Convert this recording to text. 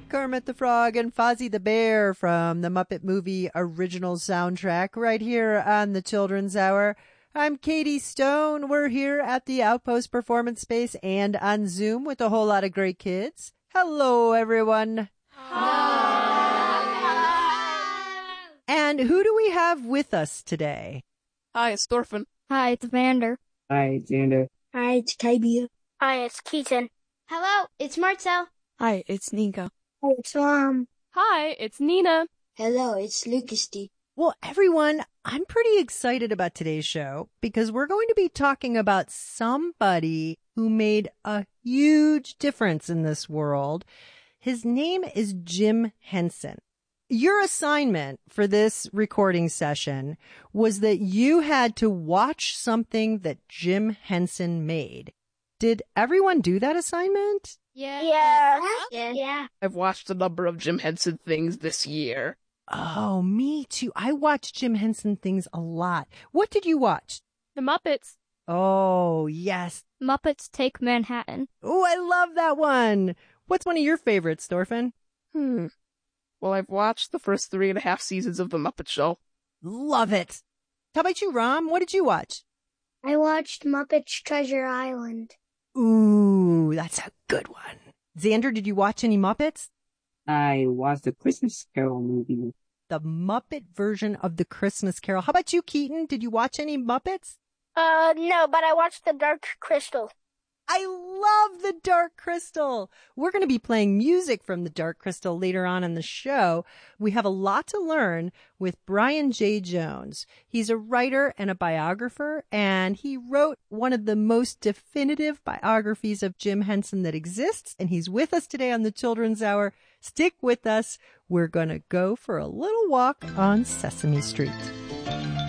Kermit the Frog and Fozzie the Bear from the Muppet Movie original soundtrack right here on the Children's Hour. I'm Katie Stone. We're here at the Outpost Performance Space and on Zoom with a whole lot of great kids. Hello, everyone. Hi. And who do we have with us today? Hi, it's Thorfinn. Hi, it's Vander. Hi, it's Xander. Hi, it's Kybia. Hi, it's Keaton. Hello, it's Marcel. Hi, it's Nico. Hi, it's Mom. Hi, it's Nina. Hello, it's Lucas D. Well, everyone, I'm pretty excited about today's show because we're going to be talking about somebody who made a huge difference in this world. His name is Jim Henson. Your assignment for this recording session was that you had to watch something that Jim Henson made. Did everyone do that assignment? Yeah. I've watched a number of Jim Henson things this year. Oh, me too. I watched Jim Henson things a lot. What did you watch? The Muppets. Oh, yes. Muppets Take Manhattan. Oh, I love that one. What's one of your favorites, Thorfinn? Well, I've watched the first 3.5 seasons of The Muppet Show. Love it. How about you, Rom? What did you watch? I watched Muppets Treasure Island. Ooh, that's a good one. Xander, did you watch any Muppets? I watched the Christmas Carol movie. The Muppet version of the Christmas Carol. How about you, Keaton? Did you watch any Muppets? No, but I watched The Dark Crystal. I love The Dark Crystal. We're going to be playing music from The Dark Crystal later on in the show. We have a lot to learn with Brian J. Jones. He's a writer and a biographer, and he wrote one of the most definitive biographies of Jim Henson that exists, and he's with us today on the Children's Hour. Stick with us. We're going to go for a little walk on Sesame Street.